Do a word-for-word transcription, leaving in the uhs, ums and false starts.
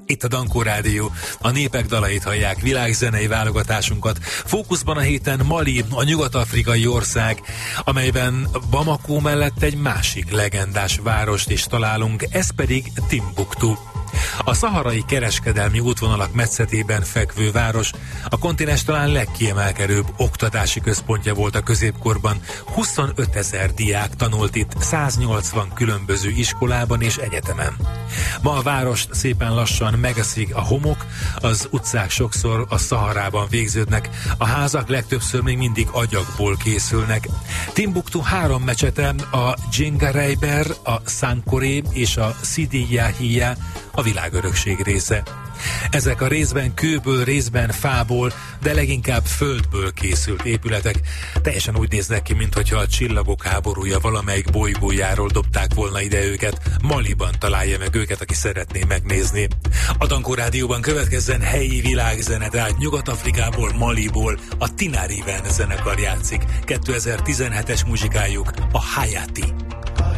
Itt a Dankó Rádió, a népek dalait hallják, világzenei válogatásunkat. Fókuszban a héten Mali, a nyugat-afrikai ország, amelyben Bamako mellett egy másik legendás várost is találunk, ez pedig Timbuktu. A szaharai kereskedelmi útvonalak metszetében fekvő város a kontinens talán legkiemelkedőbb oktatási központja volt a középkorban. huszonötezer diák tanult itt száznyolcvan különböző iskolában és egyetemen. Ma a várost szépen lassan megeszik a homok, az utcák sokszor a Szaharában végződnek, a házak legtöbbször még mindig agyagból készülnek. Timbuktu három mecsete, a Djengareyber, a Sankoré és a Sidi Yahia a világörökség része. Ezek a részben kőből, részben fából, de leginkább földből készült épületek. Teljesen úgy néznek ki, mintha a csillagok háborúja valamelyik bolygójáról dobták volna ide őket. Maliban találja meg őket, aki szeretné megnézni. A Dankó Rádióban következzen helyi világzene, tehát Nyugat-Afrikából, Maliból a Tinariwen zenekar játszik. kétezer-tizenhetes muzsikájuk a Hayati.